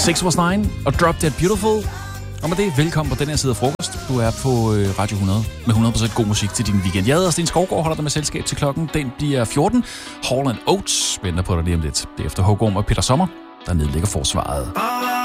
6 was 9 og Drop Dead Beautiful. Og med det, velkommen på den her side af frokost. Du er på Radio 100 med 100% god musik til din weekend. Jeg hedder Sten Skovgaard, holder dig med selskab til klokken. Den bliver 14. Hall & Oates venter på dig lige om lidt. Det er efter Hågum og Peter Sommer, der nedlægger forsvaret.